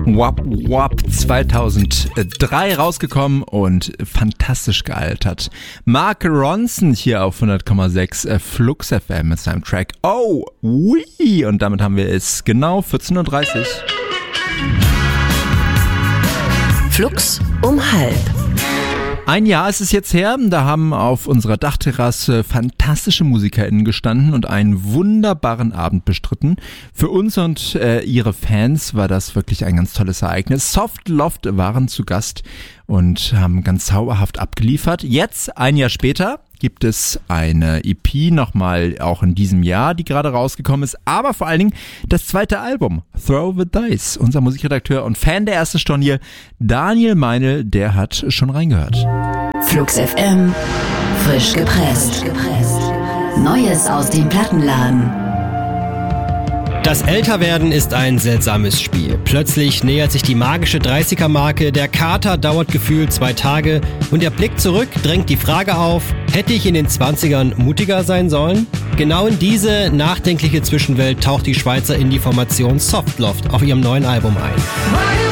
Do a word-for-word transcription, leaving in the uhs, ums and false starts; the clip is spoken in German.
Wap Wap zweitausenddrei rausgekommen und fantastisch gealtert. Mark Ronson hier auf hundert Komma sechs Flux F M mit seinem Track Oh Wee, und damit haben wir es genau vierzehn Uhr dreißig. Flux um halb. Ein Jahr ist es jetzt her, da haben auf unserer Dachterrasse fantastische MusikerInnen gestanden und einen wunderbaren Abend bestritten. Für uns und äh, ihre Fans war das wirklich ein ganz tolles Ereignis. Soft Loft waren zu Gast und haben ganz zauberhaft abgeliefert. Jetzt, ein Jahr später, gibt es eine E P nochmal auch in diesem Jahr, die gerade rausgekommen ist, aber vor allen Dingen das zweite Album, Throw the Dice. Unser Musikredakteur und Fan der ersten Stunde hier, Daniel Meinl, der hat schon reingehört. Flux F M, frisch gepresst. Neues aus dem Plattenladen. Das Älterwerden ist ein seltsames Spiel. Plötzlich nähert sich die magische dreißiger-Marke, der Kater dauert gefühlt zwei Tage und der Blick zurück drängt die Frage auf, hätte ich in den zwanzigern mutiger sein sollen? Genau in diese nachdenkliche Zwischenwelt taucht die Schweizer Indie-Formation Soft Loft auf ihrem neuen Album ein.